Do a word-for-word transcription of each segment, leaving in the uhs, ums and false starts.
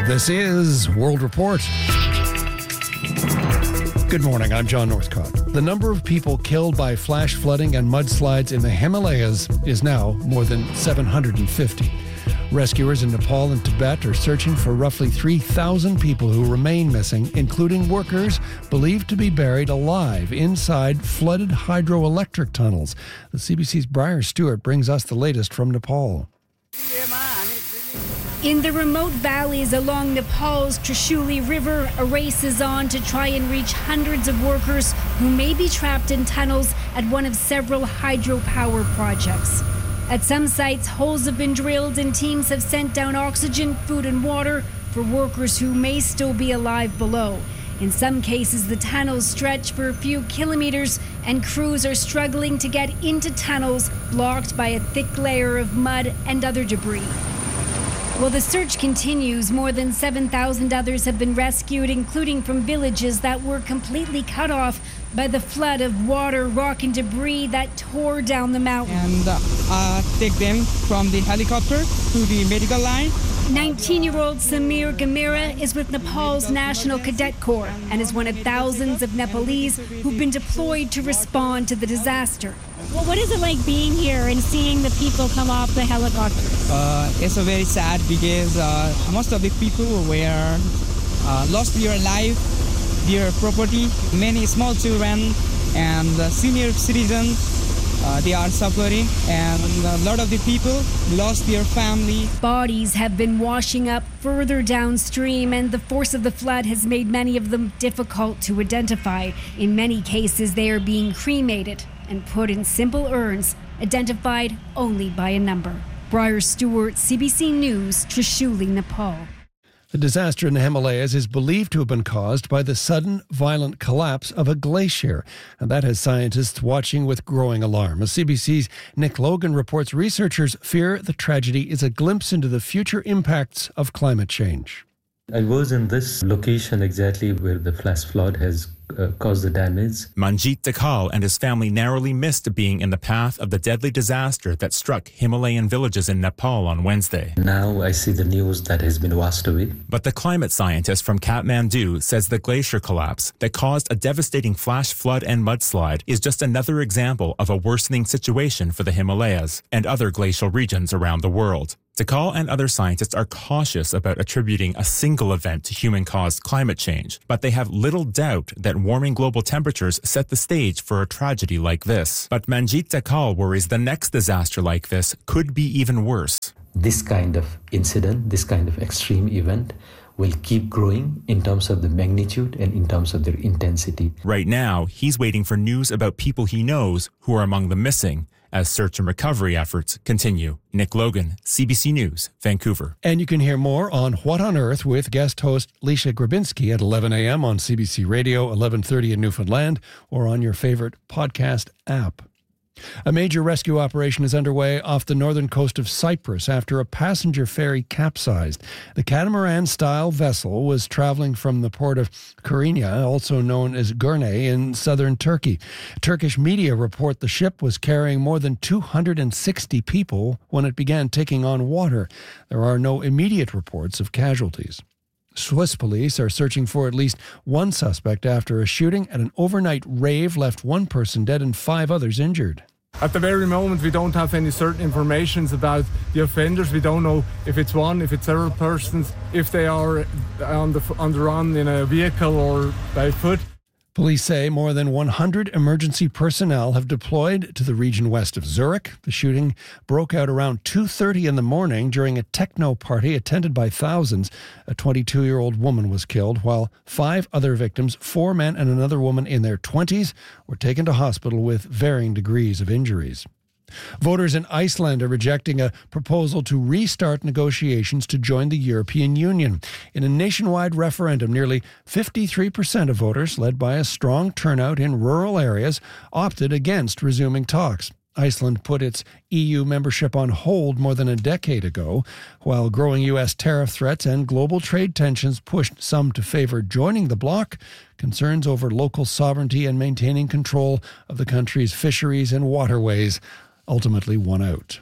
This is World Report. Good morning, I'm John Northcott. The number of people killed by flash flooding and mudslides in the Himalayas is now more than seven hundred fifty. Rescuers in Nepal and Tibet are searching for roughly three thousand people who remain missing, including workers believed to be buried alive inside flooded hydroelectric tunnels. The C B C's Briar Stewart brings us the latest from Nepal. In the remote valleys along Nepal's Trishuli River, a race is on to try and reach hundreds of workers who may be trapped in tunnels at one of several hydropower projects. At some sites, holes have been drilled and teams have sent down oxygen, food and water for workers who may still be alive below. In some cases, the tunnels stretch for a few kilometers and crews are struggling to get into tunnels blocked by a thick layer of mud and other debris. While the search continues, more than seven thousand others have been rescued, including from villages that were completely cut off by the flood of water, rock and debris that tore down the mountain. And uh, take them from the helicopter to the medical line. nineteen-year-old Samir Gamira is with Nepal's National Cadet Corps and is one of thousands of Nepalese who've been deployed to respond to the disaster. Well, what is it like being here and seeing the people come off the helicopter? Uh, it's a very sad because uh, most of the people were uh, lost their life, their property. Many small children and uh, senior citizens, uh, they are suffering, and a lot of the people lost their family. Bodies have been washing up further downstream, and the force of the flood has made many of them difficult to identify. In many cases, they are being cremated and put in simple urns, identified only by a number. Briar Stewart, C B C News, Trishuli, Nepal. The disaster in the Himalayas is believed to have been caused by the sudden, violent collapse of a glacier, and that has scientists watching with growing alarm. As C B C's Nick Logan reports, researchers fear the tragedy is a glimpse into the future impacts of climate change. I was in this location exactly where the flash flood has uh, caused the damage. Manjit Dakal and his family narrowly missed being in the path of the deadly disaster that struck Himalayan villages in Nepal on Wednesday. Now I see the news that has been washed away. But the climate scientist from Kathmandu says the glacier collapse that caused a devastating flash flood and mudslide is just another example of a worsening situation for the Himalayas and other glacial regions around the world. Dakal and other scientists are cautious about attributing a single event to human-caused climate change, but they have little doubt that warming global temperatures set the stage for a tragedy like this. But Manjit Dakal worries the next disaster like this could be even worse. This kind of incident, this kind of extreme event will keep growing in terms of the magnitude and in terms of their intensity. Right now, he's waiting for news about people he knows who are among the missing as search and recovery efforts continue. Nick Logan, C B C News, Vancouver. And you can hear more on What on Earth with guest host Leisha Grabinski at eleven a.m. on C B C Radio, eleven thirty in Newfoundland, or on your favorite podcast app. A major rescue operation is underway off the northern coast of Cyprus after a passenger ferry capsized. The catamaran-style vessel was traveling from the port of Kyrenia, also known as Gurney, in southern Turkey. Turkish media report the ship was carrying more than two hundred sixty people when it began taking on water. There are no immediate reports of casualties. Swiss police are searching for at least one suspect after a shooting at an overnight rave left one person dead and five others injured. At the very moment, we don't have any certain information about the offenders. We don't know if it's one, if it's several persons, if they are on the, on the run in a vehicle or by foot. Police say more than one hundred emergency personnel have deployed to the region west of Zurich. The shooting broke out around two thirty in the morning during a techno party attended by thousands. A twenty-two-year-old woman was killed, while five other victims, four men and another woman in their twenties, were taken to hospital with varying degrees of injuries. Voters in Iceland are rejecting a proposal to restart negotiations to join the European Union. In a nationwide referendum, nearly fifty-three percent of voters, led by a strong turnout in rural areas, opted against resuming talks. Iceland put its E U membership on hold more than a decade ago, while growing U S tariff threats and global trade tensions pushed some to favor joining the bloc. Concerns over local sovereignty and maintaining control of the country's fisheries and waterways ultimately won out.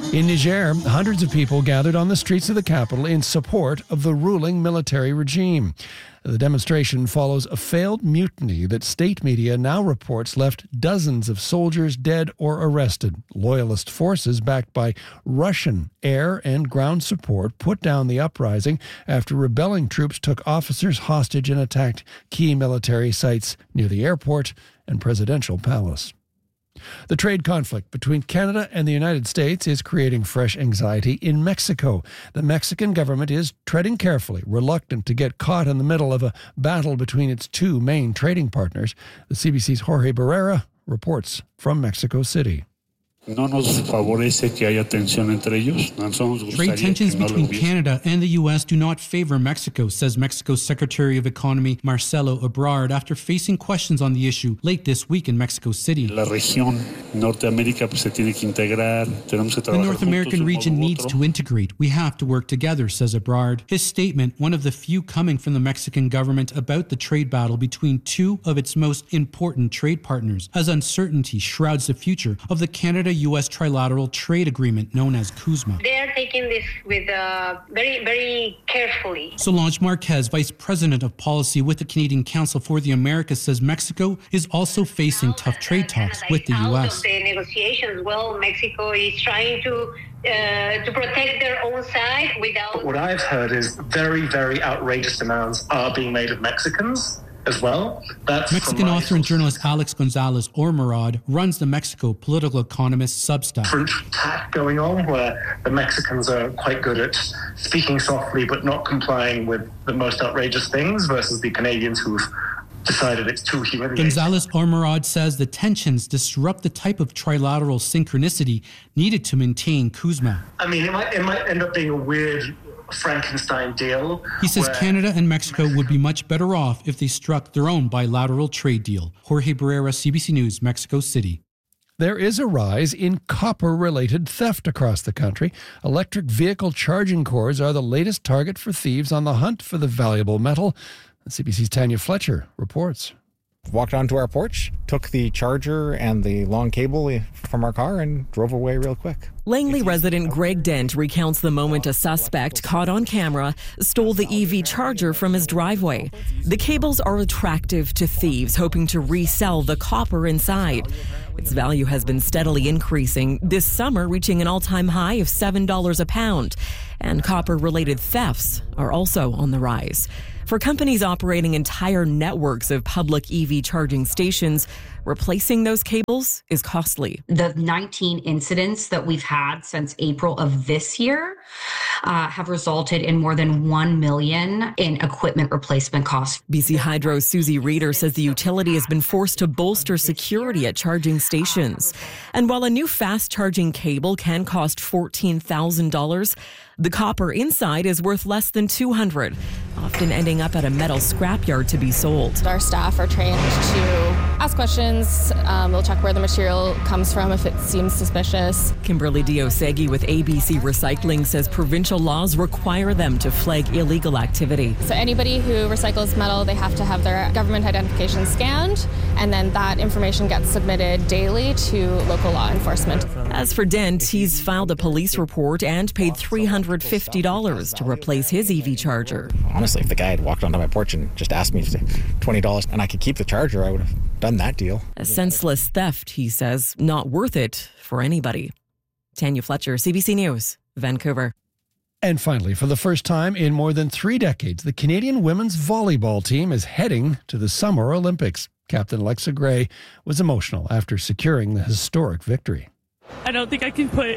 In Niger, hundreds of people gathered on the streets of the capital in support of the ruling military regime. The demonstration follows a failed mutiny that state media now reports left dozens of soldiers dead or arrested. Loyalist forces backed by Russian air and ground support put down the uprising after rebelling troops took officers hostage and attacked key military sites near the airport and presidential palace. The trade conflict between Canada and the United States is creating fresh anxiety in Mexico. The Mexican government is treading carefully, reluctant to get caught in the middle of a battle between its two main trading partners. The C B C's Jorge Barrera reports from Mexico City. No nos favorece que haya tensión entre ellos. Trade tensions between Canada and the U S do not favor Mexico, says Mexico's Secretary of Economy Marcelo Ebrard after facing questions on the issue late this week in Mexico City. La región Norteamérica pues se tiene que integrar. Tenemos que trabajar. The North American region needs to integrate. We have to work together, says Ebrard. His statement, one of the few coming from the Mexican government about the trade battle between two of its most important trade partners, as uncertainty shrouds the future of the Canada U S trilateral trade agreement known as CUSMA. They are taking this with uh, very, very carefully. Solange Marquez, Vice President of Policy with the Canadian Council for the Americas, says Mexico is also facing tough trade talks with the U S. Out of the negotiations, well, Mexico is trying to uh, to protect their own side without... But what I've heard is very, very outrageous demands are being made of Mexicans as well. That's Mexican author and journalist Alex Gonzalez Ormerod runs the Mexico Political Economist Substack. Different tack going on where the Mexicans are quite good at speaking softly but not complying with the most outrageous things versus the Canadians who've decided it's too humiliating. Gonzalez Ormerod says the tensions disrupt the type of trilateral synchronicity needed to maintain CUSMA. I mean, it might, it might end up being a weird Frankenstein deal. He says Canada and Mexico would be much better off if they struck their own bilateral trade deal. Jorge Barrera, C B C News, Mexico City. There is a rise in copper-related theft across the country. Electric vehicle charging cords are the latest target for thieves on the hunt for the valuable metal. C B C's Tanya Fletcher reports. Walked onto our porch, took the charger and the long cable from our car and drove away real quick. Langley resident Greg Dent recounts the moment a suspect caught on camera stole the E V charger from his driveway. The cables are attractive to thieves hoping to resell the copper inside. Its value has been steadily increasing, this summer reaching an all-time high of seven dollars a pound. And copper-related thefts are also on the rise. For companies operating entire networks of public E V charging stations, replacing those cables is costly. The nineteen incidents that we've had since April of this year uh, have resulted in more than one million dollars in equipment replacement costs. B C Hydro's Susie Reeder says the utility has been forced to bolster security at charging stations. And while a new fast charging cable can cost fourteen thousand dollars, the copper inside is worth less than two hundred dollars, often ending up at a metal scrapyard to be sold. Our staff are trained to ask questions. Um, they'll check where the material comes from if it seems suspicious. Kimberly Diosegi with A B C Recycling says provincial laws require them to flag illegal activity. So anybody who recycles metal, they have to have their government identification scanned, and then that information gets submitted daily to local law enforcement. As for Dent, he's filed a police report and paid three hundred fifty dollars to replace his E V charger. Honestly, if the guy had walked onto my porch and just asked me twenty dollars and I could keep the charger, I would have done that deal. A senseless theft, he says, not worth it for anybody. Tanya Fletcher, C B C News, Vancouver. And finally, for the first time in more than three decades, the Canadian women's volleyball team is heading to the Summer Olympics. Captain Alexa Gray was emotional after securing the historic victory. I don't think I can put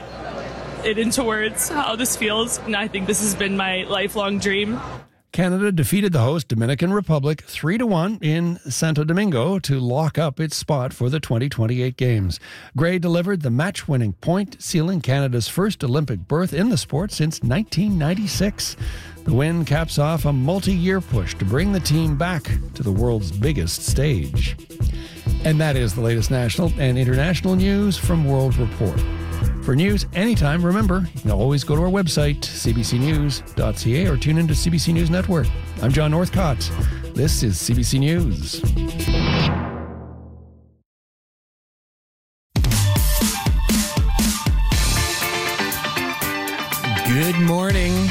it into words how this feels, and I think this has been my lifelong dream. Canada defeated the host Dominican Republic three to one in Santo Domingo to lock up its spot for the twenty twenty-eight Games. Gray delivered the match-winning point, sealing Canada's first Olympic berth in the sport since nineteen ninety-six. The win caps off a multi-year push to bring the team back to the world's biggest stage. And that is the latest national and international news from World Report. For news anytime, remember, you can always go to our website, c b c news dot c a, or tune into C B C News Network. I'm John Northcott. This is C B C News. Good morning.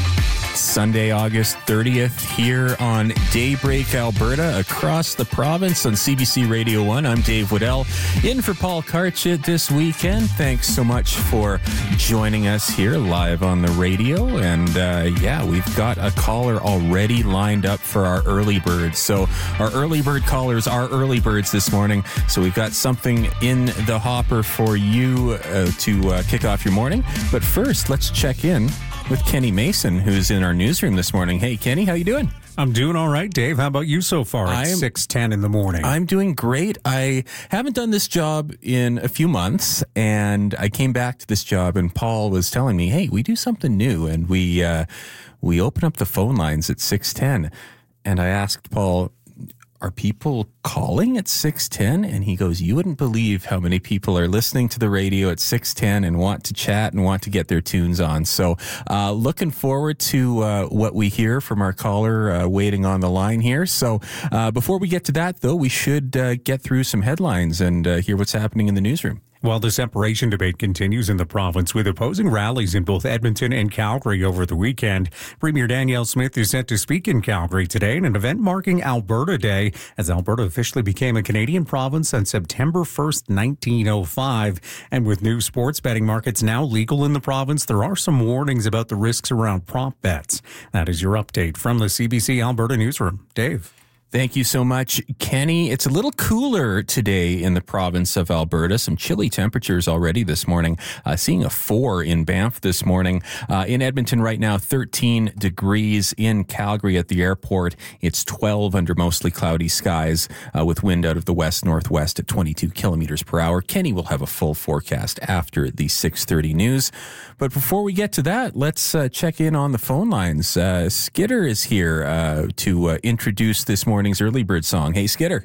Sunday, August thirtieth, here on Daybreak Alberta, across the province on C B C Radio one. I'm Dave Woodell, in for Paul Karchit this weekend. Thanks so much for joining us here live on the radio. And uh, yeah, we've got a caller already lined up for our early birds. So our early bird callers are early birds this morning. So we've got something in the hopper for you uh, to uh, kick off your morning. But first, let's check in with Kenny Mason, who's in our newsroom this morning. Hey, Kenny, how you doing? I'm doing all right, Dave. How about you so far at six ten in the morning? I'm doing great. I haven't done this job in a few months, and I came back to this job, and Paul was telling me, hey, we do something new, and we uh, we open up the phone lines at six ten. And I asked Paul, are people calling at six ten? And he goes, you wouldn't believe how many people are listening to the radio at six ten and want to chat and want to get their tunes on. So uh, looking forward to uh, what we hear from our caller uh, waiting on the line here. So uh, before we get to that, though, we should uh, get through some headlines and uh, hear what's happening in the newsroom. While the separation debate continues in the province with opposing rallies in both Edmonton and Calgary over the weekend, Premier Danielle Smith is set to speak in Calgary today in an event marking Alberta Day, as Alberta officially became a Canadian province on September first, nineteen oh five. And with new sports betting markets now legal in the province, there are some warnings about the risks around prop bets. That is your update from the C B C Alberta newsroom. Dave. Thank you so much, Kenny. It's a little cooler today in the province of Alberta. Some chilly temperatures already this morning. Uh, seeing a four in Banff this morning. Uh, in Edmonton right now, thirteen degrees. In Calgary at the airport, it's twelve under mostly cloudy skies uh, with wind out of the west-northwest at twenty-two kilometers per hour. Kenny will have a full forecast after the six thirty news. But before we get to that, let's uh, check in on the phone lines. Uh, Skitter is here uh, to uh, introduce this morning. Morning's early bird song. Hey, Skitter.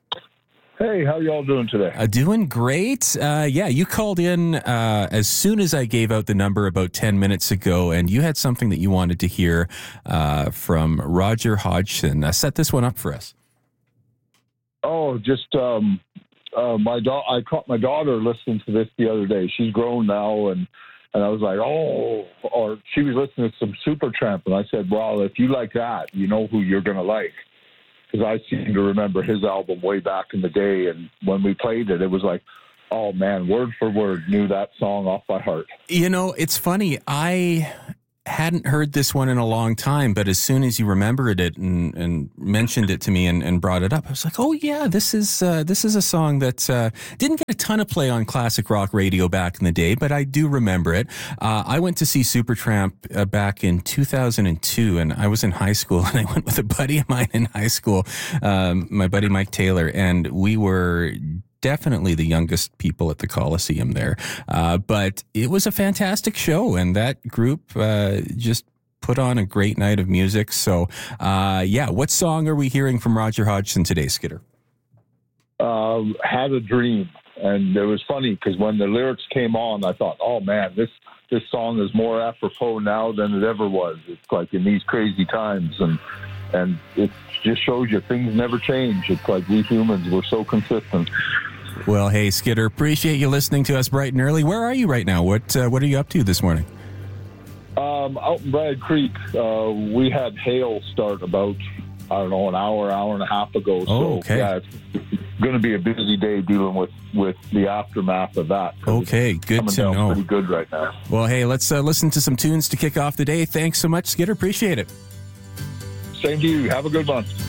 Hey, how y'all doing today? Uh, doing great. Uh, yeah, you called in uh, as soon as I gave out the number about ten minutes ago, and you had something that you wanted to hear uh, from Roger Hodgson. Uh, set this one up for us. Oh, just um, uh, my da- I caught my daughter listening to this the other day. She's grown now, and and I was like, oh, or she was listening to some Supertramp, and I said, well, if you like that, you know who you're going to like. Because I seem to remember his album way back in the day, and when we played it, it was like, oh man, word for word, knew that song off by heart. You know, it's funny, I hadn't heard this one in a long time, but as soon as you remembered it and, and mentioned it to me and, and brought it up, I was like, oh yeah, this is uh, this is a song that uh, didn't get a ton of play on classic rock radio back in the day, but I do remember it. Uh, I went to see Supertramp uh, back in two thousand two, and I was in high school, and I went with a buddy of mine in high school, um, my buddy Mike Taylor, and we were definitely the youngest people at the Coliseum there. Uh, but it was a fantastic show, and that group uh, just put on a great night of music. So, uh, yeah, what song are we hearing from Roger Hodgson today, Skitter? Uh, Had a Dream. And it was funny because when the lyrics came on, I thought, oh man, this, this song is more apropos now than it ever was. It's like in these crazy times, and and it just shows you things never change. It's like we humans, we're so consistent. Well, hey, Skitter, appreciate you listening to us bright and early. Where are you right now? What uh, what are you up to this morning? Um, out in Bragg Creek, uh, we had hail start about, I don't know, an hour, hour and a half ago. Oh, so, okay. Yeah, it's going to be a busy day dealing with, with the aftermath of that. Okay, good to down know. Pretty good right now. Well, hey, let's uh, listen to some tunes to kick off the day. Thanks so much, Skitter. Appreciate it. Same to you. Have a good one.